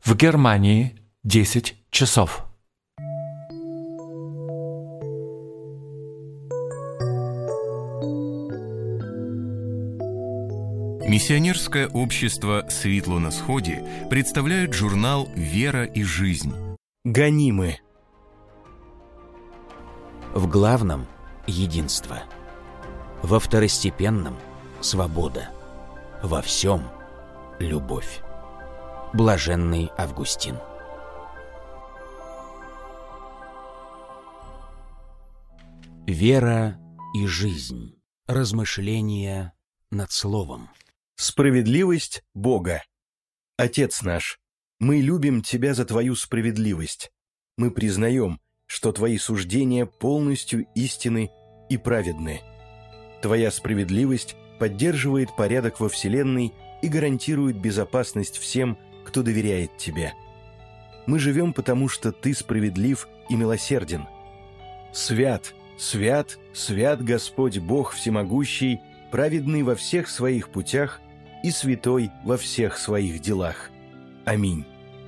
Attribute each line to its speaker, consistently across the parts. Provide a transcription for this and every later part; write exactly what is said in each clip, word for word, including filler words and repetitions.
Speaker 1: В Германии десять часов.
Speaker 2: Миссионерское общество «Светло на сходе» представляет журнал «Вера и жизнь».
Speaker 3: Гонимы.
Speaker 4: В главном – единство. Во второстепенном – свобода. Во всем – любовь. Блаженный Августин. Вера и жизнь. Размышления над словом.
Speaker 3: Справедливость Бога. Отец наш, мы любим Тебя за Твою справедливость. Мы признаем, что Твои суждения полностью истинны и праведны. Твоя справедливость поддерживает порядок во Вселенной и гарантирует безопасность всем, кто доверяет Тебе. Мы живем, потому что Ты справедлив и милосерден. Свят, свят, свят Господь Бог Всемогущий, праведный во всех своих путях и святой во всех своих делах. Аминь.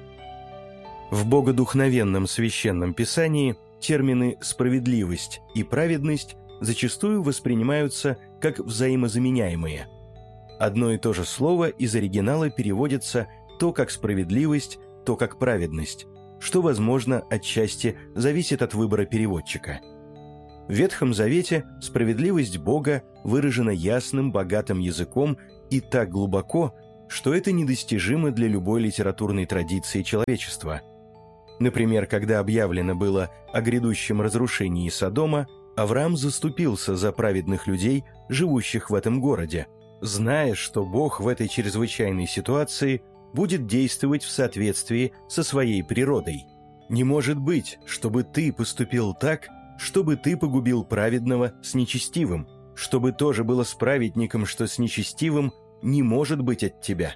Speaker 3: В богодухновенном священном писании термины «справедливость» и «праведность» зачастую воспринимаются как взаимозаменяемые. Одно и то же слово из оригинала переводится то как «справедливость», то как «праведность», что, возможно, отчасти зависит от выбора переводчика. В Ветхом Завете справедливость Бога выражена ясным, богатым языком и так глубоко, что это недостижимо для любой литературной традиции человечества. Например, когда объявлено было о грядущем разрушении Содома, Авраам заступился за праведных людей, живущих в этом городе, зная, что Бог в этой чрезвычайной ситуации будет действовать в соответствии со своей природой. Не может быть, чтобы ты поступил так, чтобы ты погубил праведного с нечестивым, чтобы тоже было с праведником, что с нечестивым, не может быть от тебя.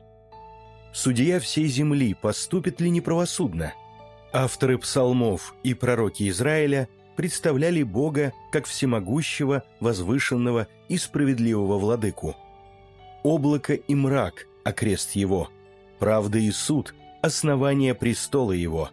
Speaker 3: Судья всей земли поступит ли неправосудно? Авторы псалмов и пророки Израиля представляли Бога как всемогущего, возвышенного и справедливого владыку. Облако и мрак – окрест его, правда и суд – основание престола его.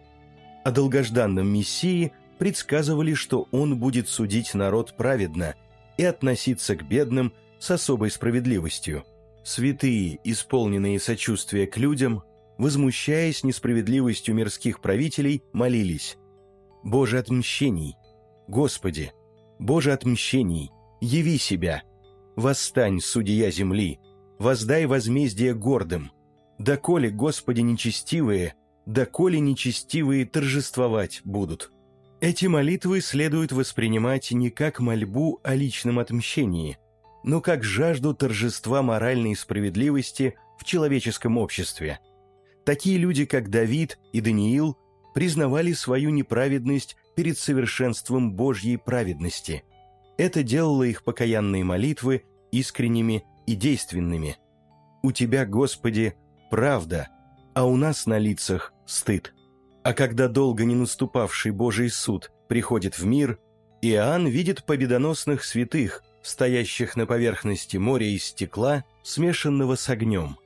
Speaker 3: О долгожданном Мессии предсказывали, что он будет судить народ праведно и относиться к бедным с особой справедливостью. Святые, исполненные сочувствия к людям, возмущаясь несправедливостью мирских правителей, молились: «Боже отмщений! Господи! Боже отмщений! Яви себя! Восстань, судья земли! Воздай возмездие гордым! Доколе, Господи, нечестивые, доколе нечестивые торжествовать будут». Эти молитвы следует воспринимать не как мольбу о личном отмщении, но как жажду торжества моральной справедливости в человеческом обществе. Такие люди, как Давид и Даниил, признавали свою неправедность перед совершенством Божьей праведности. Это делало их покаянные молитвы искренними и действенными. «У Тебя, Господи, правда, а у нас на лицах стыд». А когда долго не наступавший Божий суд приходит в мир, Иоанн видит победоносных святых, стоящих на поверхности моря из стекла, смешанного с огнем.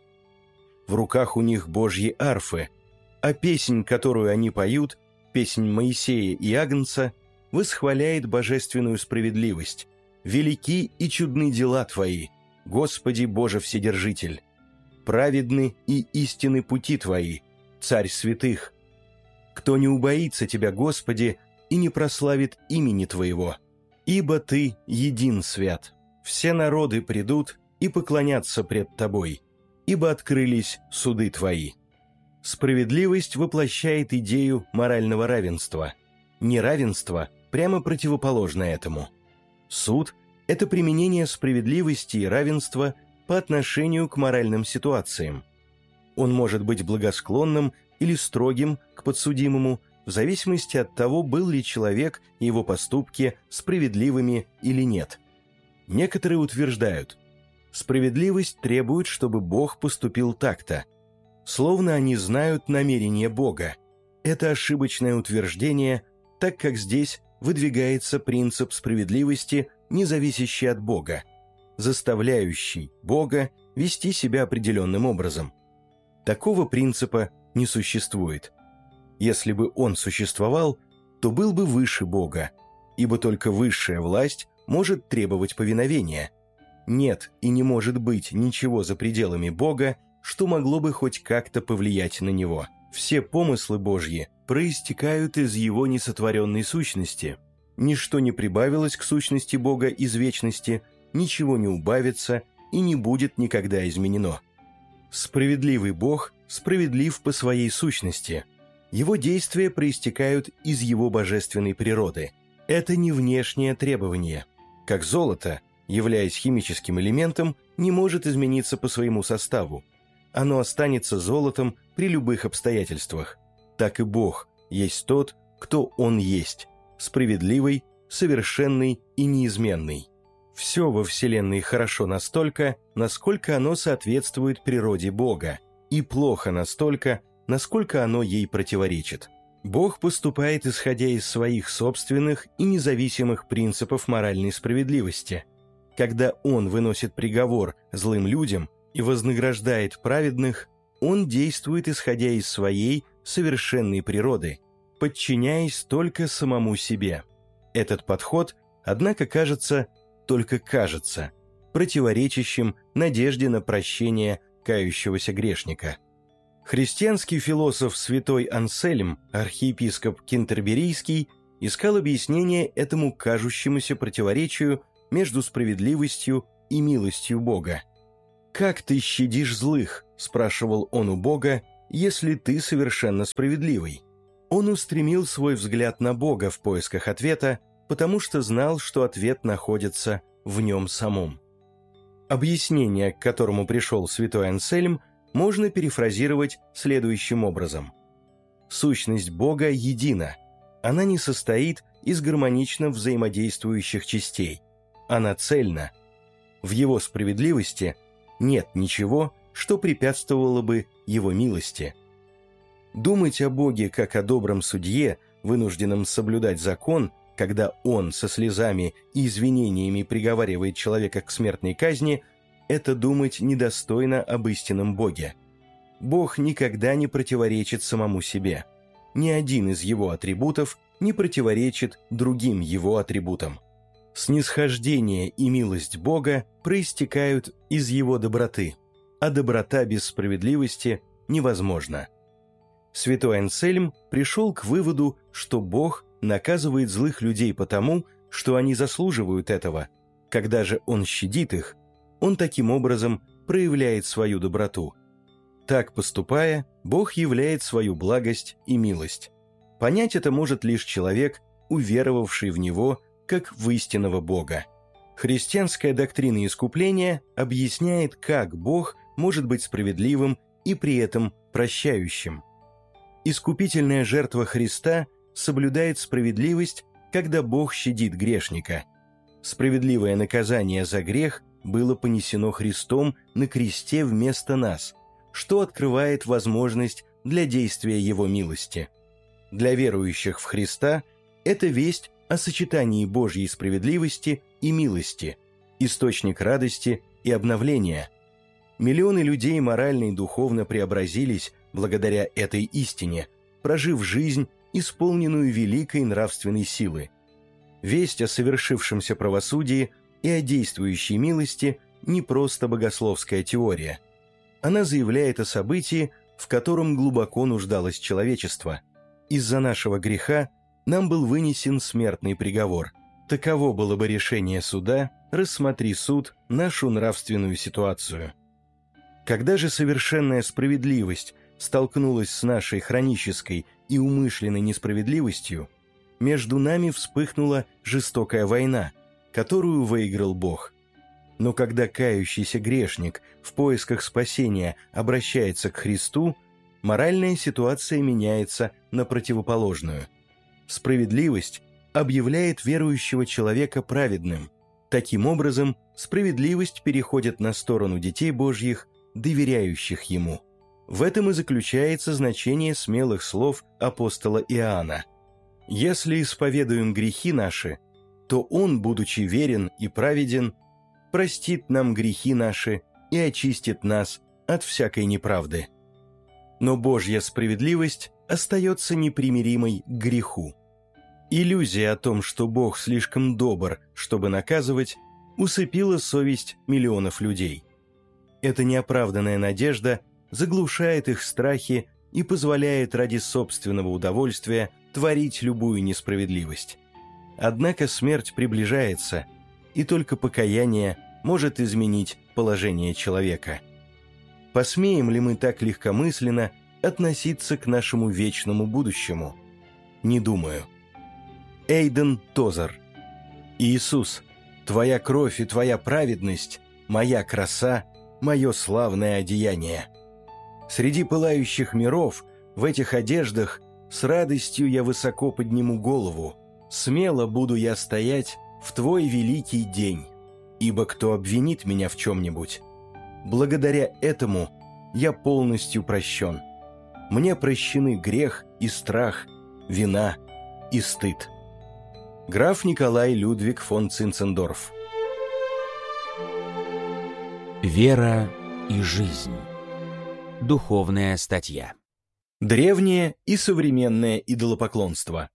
Speaker 3: В руках у них Божьи арфы, а песнь, которую они поют, песнь Моисея и Агнца, восхваляет божественную справедливость. «Велики и чудны дела Твои, Господи Боже Вседержитель! Праведны и истинны пути Твои, Царь святых! Кто не убоится Тебя, Господи, и не прославит имени Твоего? Ибо Ты един свят. Все народы придут и поклонятся пред Тобой, ибо открылись суды Твои». Справедливость воплощает идею морального равенства. Неравенство прямо противоположно этому. Суд – это применение справедливости и равенства по отношению к моральным ситуациям. Он может быть благосклонным или строгим к подсудимому, в зависимости от того, был ли человек и его поступки справедливыми или нет. Некоторые утверждают: справедливость требует, чтобы Бог поступил так-то, словно они знают намерение Бога. Это ошибочное утверждение, так как здесь выдвигается принцип справедливости, не зависящий от Бога, заставляющий Бога вести себя определенным образом. Такого принципа не существует. Если бы он существовал, то был бы выше Бога, ибо только высшая власть может требовать повиновения. Нет и не может быть ничего за пределами Бога, что могло бы хоть как-то повлиять на него. Все помыслы Божьи проистекают из Его несотворенной сущности. Ничто не прибавилось к сущности Бога из вечности, ничего не убавится и не будет никогда изменено. Справедливый Бог справедлив по своей сущности. Его действия проистекают из Его божественной природы. Это не внешнее требование. Как золото, являясь химическим элементом, не может измениться по своему составу. Оно останется золотом при любых обстоятельствах. Так и Бог есть тот, кто Он есть, справедливый, совершенный и неизменный. Все во Вселенной хорошо настолько, насколько оно соответствует природе Бога, и плохо настолько, насколько оно ей противоречит. Бог поступает, исходя из своих собственных и независимых принципов моральной справедливости. Когда Он выносит приговор злым людям и вознаграждает праведных, Он действует, исходя из своей совершенной природы, подчиняясь только самому себе. Этот подход, однако, кажется, только кажется, противоречащим надежде на прощение кающегося грешника. Христианский философ святой Ансельм, архиепископ Кентерберийский, искал объяснение этому кажущемуся противоречию между справедливостью и милостью Бога. «Как ты щадишь злых?» – спрашивал он у Бога, – «если ты совершенно справедливый». Он устремил свой взгляд на Бога в поисках ответа, потому что знал, что ответ находится в нем самом. Объяснение, к которому пришел святой Ансельм, можно перефразировать следующим образом. Сущность Бога едина. Она не состоит из гармонично взаимодействующих частей. Она цельна. В Его справедливости нет ничего, что препятствовало бы Его милости. Думать о Боге как о добром судье, вынужденном соблюдать закон, когда Он со слезами и извинениями приговаривает человека к смертной казни, это думать недостойно об истинном Боге. Бог никогда не противоречит самому себе. Ни один из Его атрибутов не противоречит другим Его атрибутам. Снисхождение и милость Бога проистекают из Его доброты, а доброта без справедливости невозможна. Святой Ансельм пришел к выводу, что Бог наказывает злых людей потому, что они заслуживают этого. Когда же Он щадит их, Он таким образом проявляет свою доброту. Так поступая, Бог являет свою благость и милость. Понять это может лишь человек, уверовавший в Него как в истинного Бога. Христианская доктрина искупления объясняет, как Бог может быть справедливым и при этом прощающим. Искупительная жертва Христа соблюдает справедливость, когда Бог щадит грешника. Справедливое наказание за грех было понесено Христом на кресте вместо нас, что открывает возможность для действия Его милости. Для верующих в Христа это весть о сочетании Божьей справедливости и милости, источник радости и обновления. Миллионы людей морально и духовно преобразились благодаря этой истине, прожив жизнь, исполненную великой нравственной силы. Весть о совершившемся правосудии и о действующей милости не просто богословская теория. Она заявляет о событии, в котором глубоко нуждалось человечество. Из-за нашего греха нам был вынесен смертный приговор. Таково было бы решение суда, рассмотри суд нашу нравственную ситуацию. Когда же совершенная справедливость столкнулась с нашей хронической и умышленной несправедливостью, между нами вспыхнула жестокая война, которую выиграл Бог. Но когда кающийся грешник в поисках спасения обращается к Христу, моральная ситуация меняется на противоположную. Справедливость объявляет верующего человека праведным. Таким образом, справедливость переходит на сторону детей Божьих, доверяющих Ему. В этом и заключается значение смелых слов апостола Иоанна. «Если исповедуем грехи наши, то Он, будучи верен и праведен, простит нам грехи наши и очистит нас от всякой неправды». Но Божья справедливость остается непримиримой к греху. Иллюзия о том, что Бог слишком добр, чтобы наказывать, усыпила совесть миллионов людей. Эта неоправданная надежда заглушает их страхи и позволяет ради собственного удовольствия творить любую несправедливость. Однако смерть приближается, и только покаяние может изменить положение человека. Посмеем ли мы так легкомысленно относиться к нашему вечному будущему? Не думаю. Эйден Тозер. Иисус, Твоя кровь и Твоя праведность, моя краса, мое славное одеяние. Среди пылающих миров, в этих одеждах, с радостью я высоко подниму голову, смело буду я стоять в Твой великий день, ибо кто обвинит меня в чем-нибудь? Благодаря этому я полностью прощен. Мне прощены грех и страх, вина и стыд. Граф Николай Людвиг фон Цинцендорф.
Speaker 4: Вера и жизнь. Духовная статья.
Speaker 3: Древнее и современное идолопоклонство.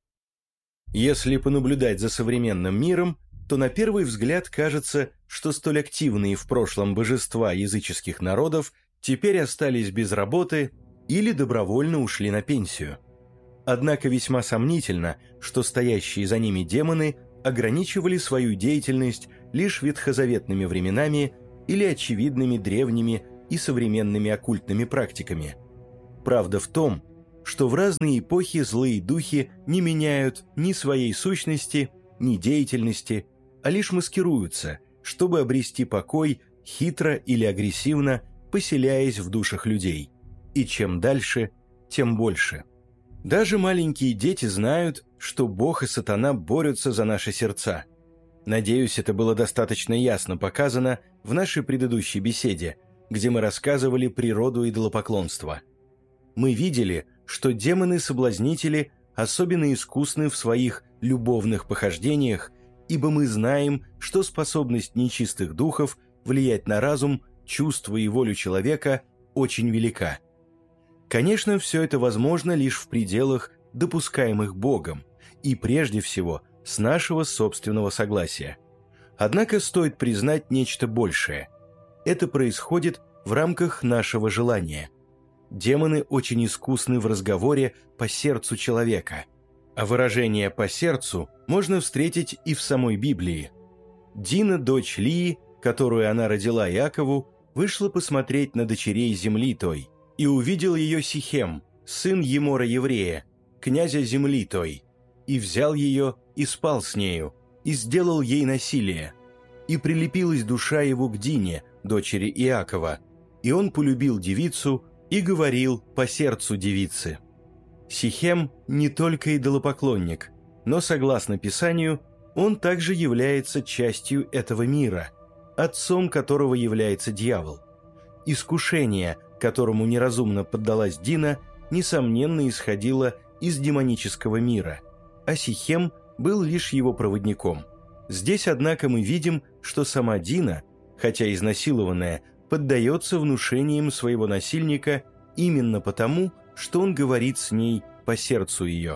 Speaker 3: Если понаблюдать за современным миром, то на первый взгляд кажется, что столь активные в прошлом божества языческих народов теперь остались без работы или добровольно ушли на пенсию. Однако весьма сомнительно, что стоящие за ними демоны ограничивали свою деятельность лишь ветхозаветными временами или очевидными древними и современными оккультными практиками. Правда в том, что в разные эпохи злые духи не меняют ни своей сущности, ни деятельности, а лишь маскируются, чтобы обрести покой, хитро или агрессивно поселяясь в душах людей. И чем дальше, тем больше. Даже маленькие дети знают, что Бог и сатана борются за наши сердца. Надеюсь, это было достаточно ясно показано в нашей предыдущей беседе, где мы рассказывали природу идолопоклонства. Мы видели, что демоны-соблазнители особенно искусны в своих любовных похождениях, ибо мы знаем, что способность нечистых духов влиять на разум, чувства и волю человека очень велика. Конечно, все это возможно лишь в пределах, допускаемых Богом, и прежде всего с нашего собственного согласия. Однако стоит признать нечто большее. Это происходит в рамках нашего желания. Демоны очень искусны в разговоре по сердцу человека, а выражение «по сердцу» можно встретить и в самой Библии. Дина, дочь Лии, которую она родила Иакову, вышла посмотреть на дочерей земли той, и увидел ее Сихем, сын Емора еврея, князя земли той, и взял ее и спал с нею, и сделал ей насилие. И прилепилась душа его к Дине, дочери Иакова, и он полюбил девицу и говорил по сердцу девицы. Сихем не только идолопоклонник, но, согласно Писанию, он также является частью этого мира, отцом которого является дьявол. Искушение, которому неразумно поддалась Дина, несомненно исходило из демонического мира, а Сихем был лишь его проводником. Здесь, однако, мы видим, что сама Дина, хотя изнасилованная, поддается внушениям своего насильника именно потому, что он говорит с ней по сердцу ее.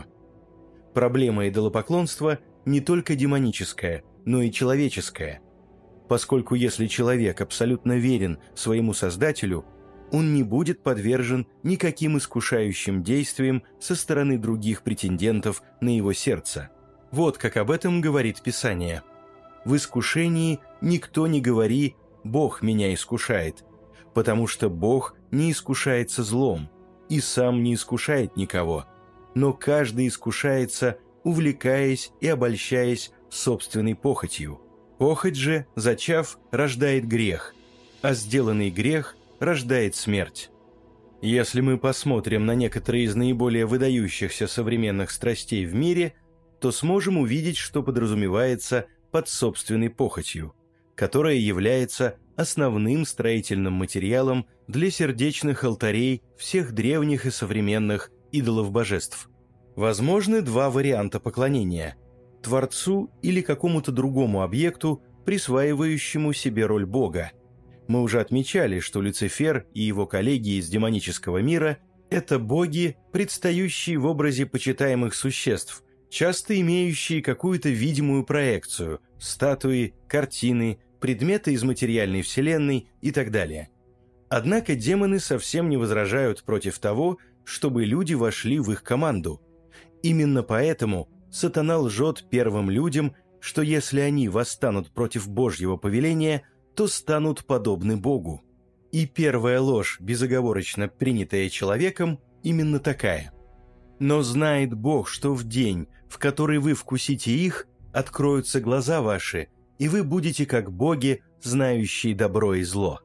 Speaker 3: Проблема идолопоклонства не только демоническая, но и человеческая, поскольку если человек абсолютно верен своему Создателю, он не будет подвержен никаким искушающим действиям со стороны других претендентов на его сердце. Вот как об этом говорит Писание. «В искушении никто не говори «Бог меня искушает», потому что Бог не искушается злом и сам не искушает никого, но каждый искушается, увлекаясь и обольщаясь собственной похотью. Похоть же, зачав, рождает грех, а сделанный грех рождает смерть». Если мы посмотрим на некоторые из наиболее выдающихся современных страстей в мире, то сможем увидеть, что подразумевается под собственной похотью, которая является основным строительным материалом для сердечных алтарей всех древних и современных идолов-божеств. Возможны два варианта поклонения – Творцу или какому-то другому объекту, присваивающему себе роль Бога. Мы уже отмечали, что Люцифер и его коллеги из демонического мира Это боги, предстающие в образе почитаемых существ, часто имеющие какую-то видимую проекцию – статуи, картины, предметы из материальной вселенной и так далее. Однако демоны совсем не возражают против того, чтобы люди вошли в их команду. Именно поэтому сатана лжет первым людям, что если они восстанут против Божьего повеления, то станут подобны Богу. И первая ложь, безоговорочно принятая человеком, именно такая. Но знает Бог, что в день, в который вы вкусите их, откроются глаза ваши, и вы будете как боги, знающие добро и зло.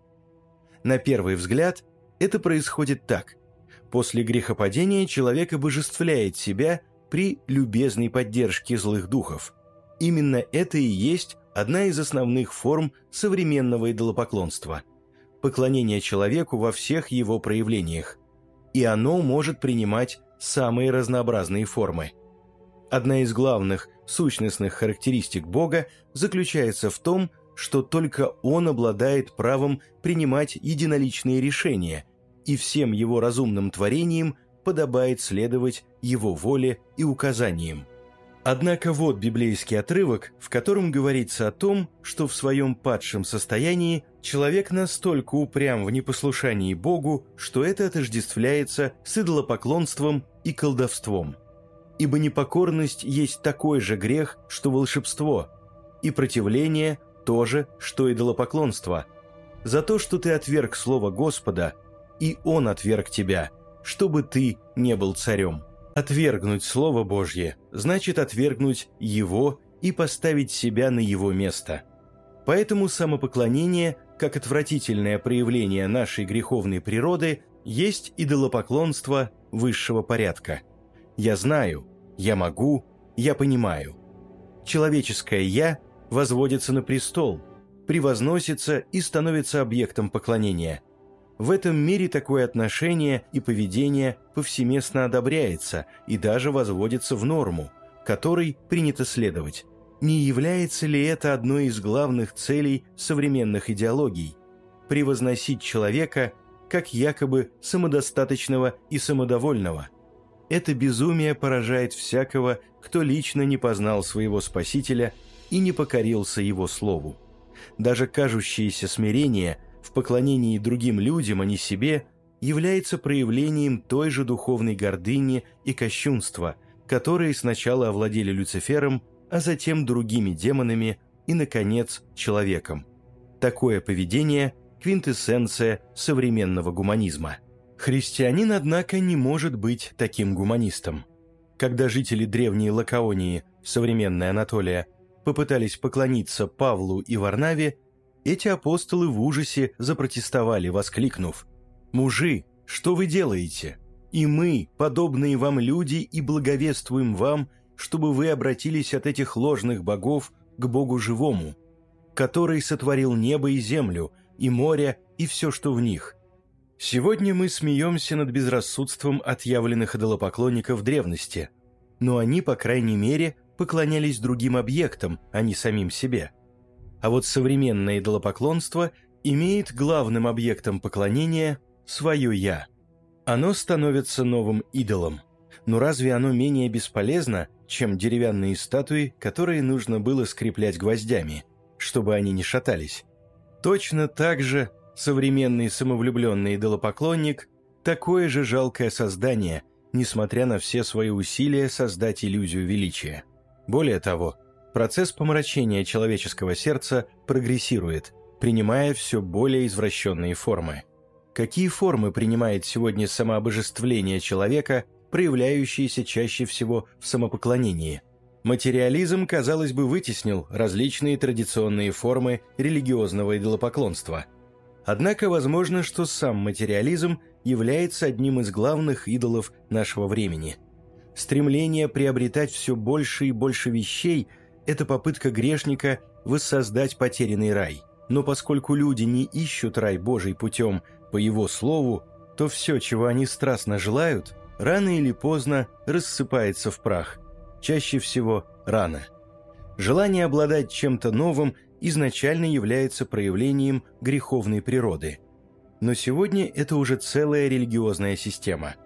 Speaker 3: На первый взгляд, это происходит так. После грехопадения человек обожествляет себя при любезной поддержке злых духов. Именно это и есть одна из основных форм современного идолопоклонства – поклонение человеку во всех его проявлениях. И оно может принимать самые разнообразные формы. Одна из главных сущностных характеристик Бога заключается в том, что только Он обладает правом принимать единоличные решения, и всем Его разумным творениям подобает следовать Его воле и указаниям. Однако вот библейский отрывок, в котором говорится о том, что в своем падшем состоянии человек настолько упрям в непослушании Богу, что это отождествляется с идолопоклонством и колдовством. Ибо непокорность есть такой же грех, что волшебство, и противление – то же, что идолопоклонство. За то, что ты отверг слово Господа, и Он отверг тебя, чтобы ты не был царем. Отвергнуть Слово Божье значит отвергнуть Его и поставить себя на Его место. Поэтому самопоклонение, как отвратительное проявление нашей греховной природы, есть идолопоклонство высшего порядка. Я знаю, я могу, я понимаю. Человеческое «я» возводится на престол, превозносится и становится объектом поклонения. В этом мире такое отношение и поведение повсеместно одобряется и даже возводится в норму, которой принято следовать. Не является ли это одной из главных целей современных идеологий – превозносить человека как якобы самодостаточного и самодовольного? Это безумие поражает всякого, кто лично не познал своего Спасителя и не покорился Его Слову. Даже кажущееся смирение в поклонении другим людям, а не себе, является проявлением той же духовной гордыни и кощунства, которые сначала овладели Люцифером, а затем другими демонами и, наконец, человеком. Такое поведение – квинтэссенция современного гуманизма. Христианин, однако, не может быть таким гуманистом. Когда жители древней Лакаонии, современная Анатолия, попытались поклониться Павлу и Варнаве, эти апостолы в ужасе запротестовали, воскликнув: «Мужи, что вы делаете? И мы, подобные вам люди, и благовествуем вам, чтобы вы обратились от этих ложных богов к Богу живому, который сотворил небо и землю, и море, и все, что в них». Сегодня мы смеемся над безрассудством отъявленных идолопоклонников древности, но они, по крайней мере, поклонялись другим объектам, а не самим себе. А вот современное идолопоклонство имеет главным объектом поклонения свое «я». Оно становится новым идолом. Но разве оно менее бесполезно, чем деревянные статуи, которые нужно было скреплять гвоздями, чтобы они не шатались? Точно так же современный самовлюбленный идолопоклонник – такое же жалкое создание, несмотря на все свои усилия создать иллюзию величия. Более того, процесс помрачения человеческого сердца прогрессирует, принимая все более извращенные формы. Какие формы принимает сегодня самообожествление человека, проявляющиеся чаще всего в самопоклонении? Материализм, казалось бы, вытеснил различные традиционные формы религиозного идолопоклонства. Однако возможно, что сам материализм является одним из главных идолов нашего времени. Стремление приобретать все больше и больше вещей – это попытка грешника воссоздать потерянный рай. Но поскольку люди не ищут рай Божий путем по Его Слову, то все, чего они страстно желают, рано или поздно рассыпается в прах. Чаще всего рано. Желание обладать чем-то новым изначально является проявлением греховной природы. Но сегодня это уже целая религиозная система.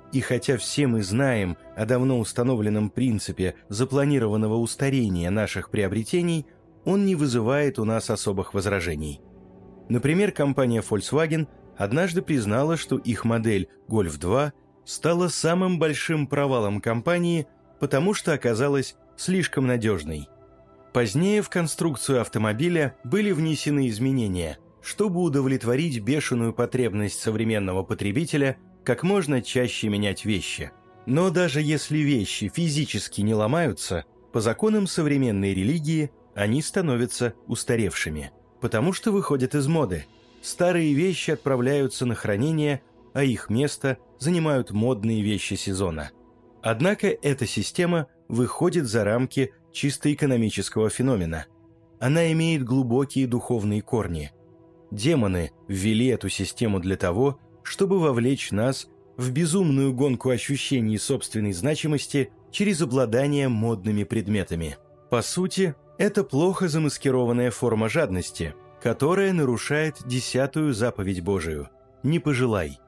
Speaker 3: И хотя все мы знаем о давно установленном принципе запланированного устарения наших приобретений, он не вызывает у нас особых возражений. Например, компания Volkswagen однажды признала, что их модель Golf два стала самым большим провалом компании, потому что оказалась слишком надежной. Позднее в конструкцию автомобиля были внесены изменения, чтобы удовлетворить бешеную потребность современного потребителя как можно чаще менять вещи. Но даже если вещи физически не ломаются, по законам современной религии они становятся устаревшими, потому что выходят из моды. Старые вещи отправляются на хранение, а их место занимают модные вещи сезона. Однако эта система выходит за рамки чисто экономического феномена. Она имеет глубокие духовные корни. Демоны ввели эту систему для того, чтобы вовлечь нас в безумную гонку ощущений собственной значимости через обладание модными предметами. По сути, это плохо замаскированная форма жадности, которая нарушает десятую заповедь Божию – «Не пожелай».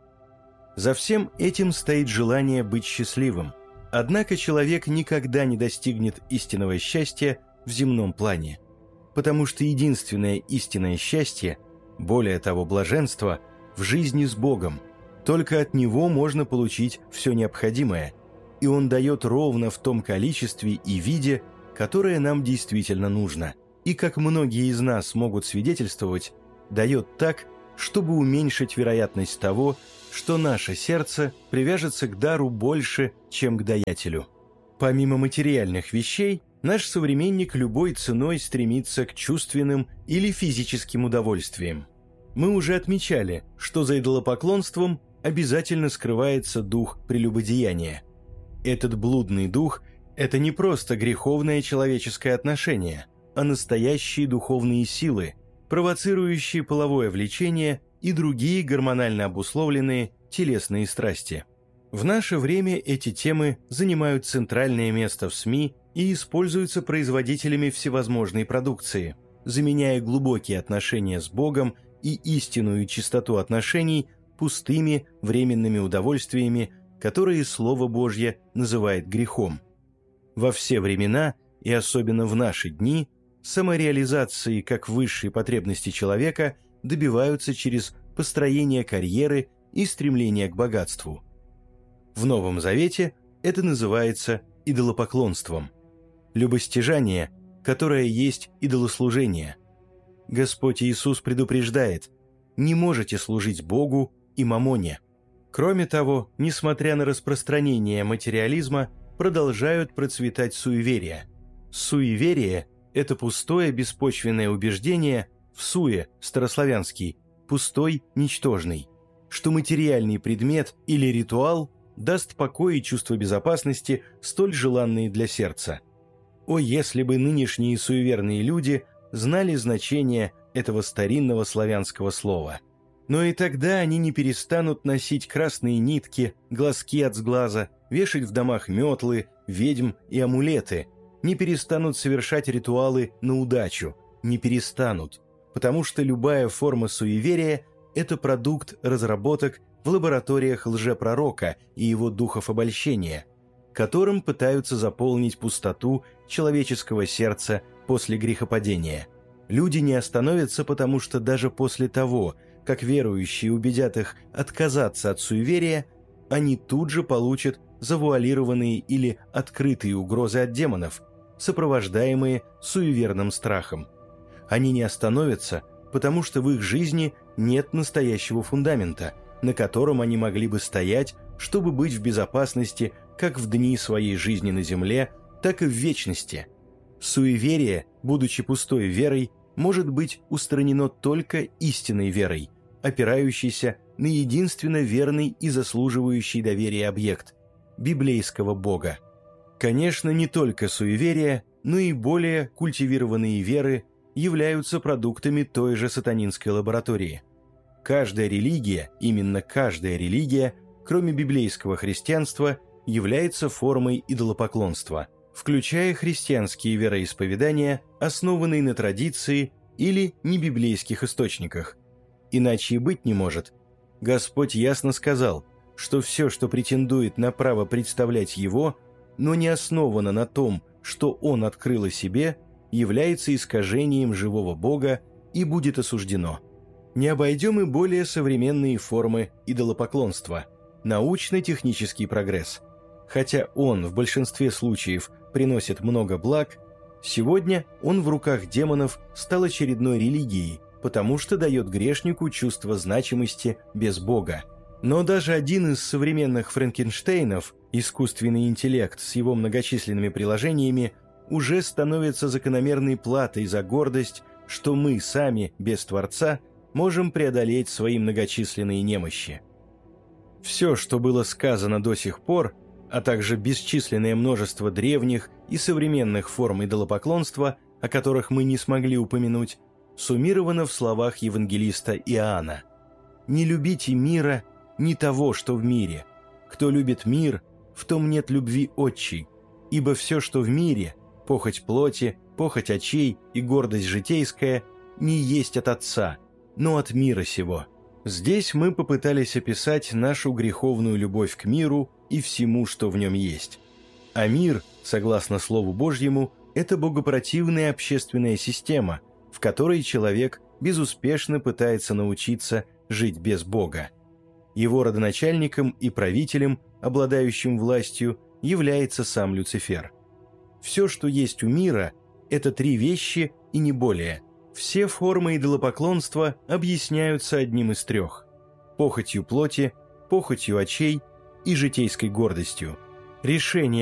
Speaker 3: За всем этим стоит желание быть счастливым. Однако человек никогда не достигнет истинного счастья в земном плане, потому что единственное истинное счастье, более того, блаженство, в жизни с Богом. Только от Него можно получить все необходимое, и Он дает ровно в том количестве и виде, которое нам действительно нужно, и, как многие из нас могут свидетельствовать, дает так, чтобы уменьшить вероятность того, что наше сердце привяжется к дару больше, чем к даятелю. Помимо материальных вещей, наш современник любой ценой стремится к чувственным или физическим удовольствиям. Мы уже отмечали, что за идолопоклонством обязательно скрывается дух прелюбодеяния. Этот блудный дух – это не просто греховное человеческое отношение, а настоящие духовные силы, провоцирующие половое влечение и другие гормонально обусловленные телесные страсти. В наше время эти темы занимают центральное место в СМИ и используются производителями всевозможной продукции, заменяя глубокие отношения с Богом и истинную чистоту отношений пустыми временными удовольствиями, которые Слово Божье называет грехом. Во все времена, и особенно в наши дни, самореализации как высшей потребности человека добиваются через построение карьеры и стремление к богатству. В Новом Завете это называется идолопоклонством. Любостяжание, которое есть идолослужение. Господь Иисус предупреждает: не можете служить Богу и мамоне. Кроме того, несмотря на распространение материализма, продолжают процветать суеверия. Суеверие – это пустое беспочвенное убеждение в суе, старославянский, пустой, ничтожный, что материальный предмет или ритуал даст покой и чувство безопасности, столь желанные для сердца. О, если бы нынешние суеверные люди знали значение этого старинного славянского слова! Но и тогда они не перестанут носить красные нитки, глазки от сглаза, вешать в домах метлы, ведьм и амулеты, не перестанут совершать ритуалы на удачу, не перестанут, потому что любая форма суеверия – это продукт разработок в лабораториях лжепророка и его духов обольщения, которым пытаются заполнить пустоту человеческого сердца после грехопадения. Люди не остановятся, потому что даже после того, как верующие убедят их отказаться от суеверия, они тут же получат завуалированные или открытые угрозы от демонов, сопровождаемые суеверным страхом. Они не остановятся, потому что в их жизни нет настоящего фундамента, на котором они могли бы стоять, чтобы быть в безопасности как в дни своей жизни на земле, так и в вечности. Суеверие, будучи пустой верой, может быть устранено только истинной верой, опирающейся на единственно верный и заслуживающий доверия объект – библейского Бога. Конечно, не только суеверия, но и более культивированные веры являются продуктами той же сатанинской лаборатории. Каждая религия, именно каждая религия, кроме библейского христианства, является формой идолопоклонства, включая христианские вероисповедания, основанные на традиции или небиблейских источниках. Иначе и быть не может. Господь ясно сказал: что все, что претендует на право представлять его, но не основано на том, что он открыл о себе, является искажением живого Бога и будет осуждено. Не обойдем и более современные формы идолопоклонства, научно-технический прогресс. Хотя он в большинстве случаев приносит много благ, сегодня он в руках демонов стал очередной религией, потому что дает грешнику чувство значимости без Бога. Но даже один из современных Франкенштейнов, искусственный интеллект с его многочисленными приложениями, уже становится закономерной платой за гордость, что мы сами, без Творца, можем преодолеть свои многочисленные немощи. Все, что было сказано до сих пор, а также бесчисленное множество древних и современных форм идолопоклонства, о которых мы не смогли упомянуть, суммировано в словах евангелиста Иоанна: «Не любите мира, ни того, что в мире. Кто любит мир, в том нет любви отчей, ибо все, что в мире, похоть плоти, похоть очей и гордость житейская, не есть от Отца, но от мира сего». Здесь мы попытались описать нашу греховную любовь к миру и всему, что в нем есть. А мир, согласно Слову Божьему, это богопротивная общественная система, в которой человек безуспешно пытается научиться жить без Бога. Его родоначальником и правителем, обладающим властью, является сам Люцифер. Все, что есть у мира, это три вещи и не более. Все формы идолопоклонства объясняются одним из трех – похотью плоти, похотью очей и житейской гордостью. Решение